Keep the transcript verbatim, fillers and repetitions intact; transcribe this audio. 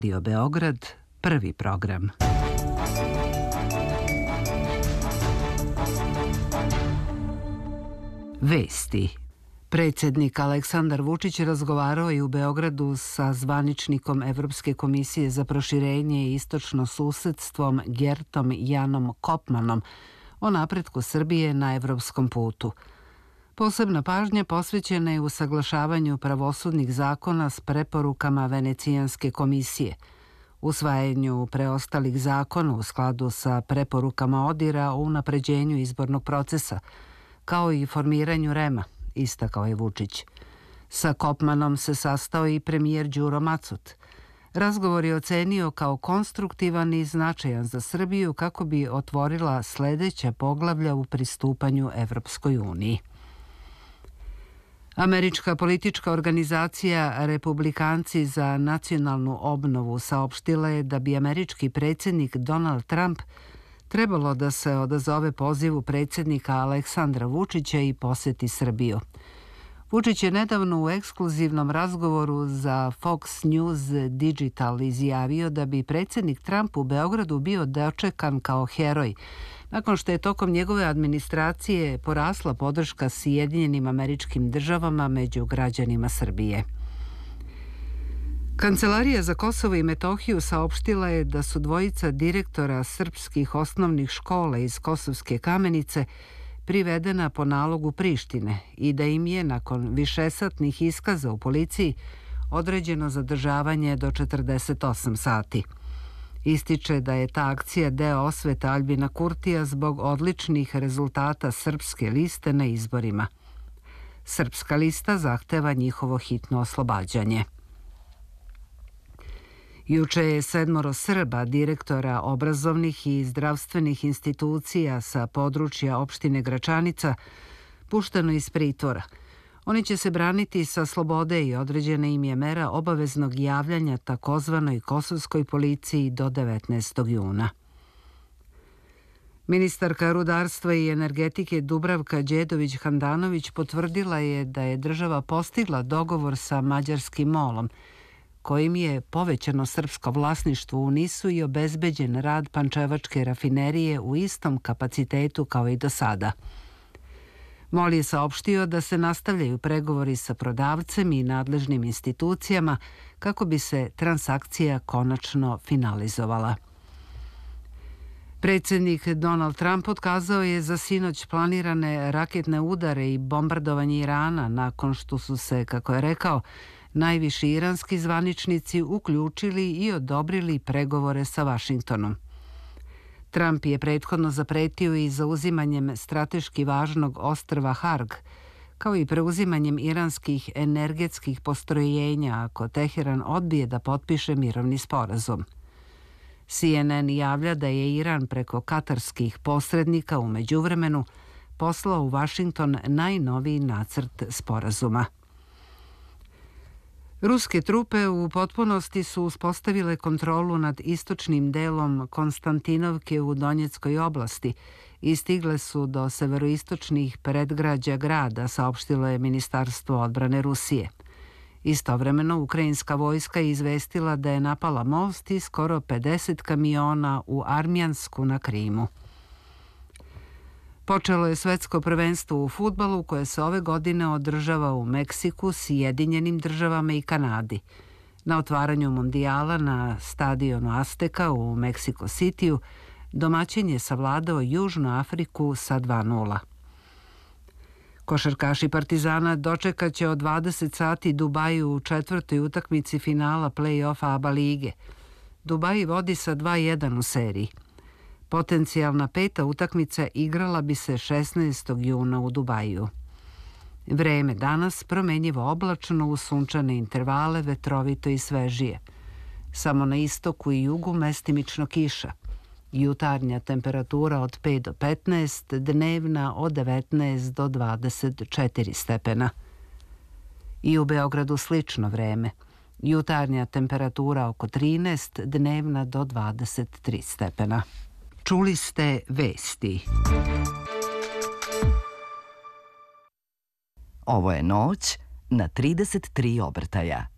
Radio Beograd, prvi program. Vesti. Predsjednik Aleksandar Vučić razgovarao je u Beogradu sa zvaničnikom Evropske komisije za proširenje i istočno susedstvom Gertom Janom Kopmanom o napretku Srbije na evropskom putu. Posebna pažnja posvećena je usaglašavanju pravosudnih zakona s preporukama Venecijanske komisije, usvajanju preostalih zakona u skladu sa preporukama ODIR-a o unapređenju izbornog procesa, kao i formiranju REM-a, istakao je Vučić. Sa Kopmanom se sastao i premijer Đuro Macut. Razgovor je ocenio kao konstruktivan i značajan za Srbiju kako bi otvorila sledeća poglavlja u pristupanju Evropskoj uniji. Američka politička organizacija Republikanci za nacionalnu obnovu saopštila je da bi američki predsjednik Donald Trump trebalo da se odazove pozivu predsjednika Aleksandra Vučića i poseti Srbiju. Vučić je nedavno u ekskluzivnom razgovoru za Fox News Digital izjavio da bi predsjednik Trump u Beogradu bio dočekan kao heroj, nakon što je tokom njegove administracije porasla podrška Sjedinjenim Američkim Državama među građanima Srbije. Kancelarija za Kosovo i Metohiju saopštila je da su dvojica direktora srpskih osnovnih škola iz Kosovske Kamenice privedena po nalogu Prištine i da im je nakon višesatnih iskaza u policiji određeno zadržavanje do četrdeset osam sati. Ističe da je ta akcija deo osvete Aljbina Kurtija zbog odličnih rezultata Srpske liste na izborima. Srpska lista zahteva njihovo hitno oslobađanje. Juče je sedmoro Srba, direktora obrazovnih i zdravstvenih institucija sa područja opštine Gračanica, pušteno iz pritvora. Oni će se braniti sa slobode i određena im je mera obaveznog javljanja takozvanoj kosovskoj policiji do devetnaestog juna. Ministarka rudarstva i energetike Dubravka Đedović-Handanović potvrdila je da je država postigla dogovor sa mađarskim molom, kojim je povećano srpsko vlasništvo u Nisu i obezbeđen rad pančevačke rafinerije u istom kapacitetu kao i do sada. MOL je saopštio da se nastavljaju pregovori sa prodavcem i nadležnim institucijama kako bi se transakcija konačno finalizovala. Predsjednik Donald Trump otkazao je za sinoć planirane raketne udare i bombardovanje Irana nakon što su se, kako je rekao, najviši iranski zvaničnici uključili i odobrili pregovore sa Vašingtonom. Trump je prethodno zapretio i zauzimanjem strateški važnog ostrva Harg, kao i preuzimanjem iranskih energetskih postrojenja ako Teheran odbije da potpiše mirovni sporazum. C N N javlja da je Iran preko katarskih posrednika u međuvremenu poslao u Vašington najnoviji nacrt sporazuma. Ruske trupe u potpunosti su uspostavile kontrolu nad istočnim delom Konstantinovke u Donjeckoj oblasti i stigle su do severoistočnih predgrađa grada, saopštilo je Ministarstvo odbrane Rusije. Istovremeno, ukrajinska vojska je izvestila da je napala most i skoro pedeset kamiona u Armjansku na Krimu. Počelo je svetsko prvenstvo u fudbalu koje se ove godine održava u Meksiku, Sjedinjenim Državama i Kanadi. Na otvaranju mondijala na stadionu Azteka u Meksiko Citiju domaćin je savladao Južnu Afriku sa dva nula. Košarkaši Partizana dočekat će od dvadeset sati Dubaju u četvrtoj utakmici finala play-offa A B A lige. Dubaji vodi sa dva jedan u seriji. Potencijalna peta utakmica igrala bi se šesnaestog juna u Dubaju. Vreme danas promenjivo oblačno uz sunčane intervale, vetrovito i svežije. Samo na istoku i jugu mestimično kiša. Jutarnja temperatura od pet do petnaest, dnevna od devetnaest do dvadeset četiri stepena. I u Beogradu slično vreme. Jutarnja temperatura oko trinaest, dnevna do dvadeset tri stepena. Čuli ste vesti. Ovo je noć na trideset tri obrtaja.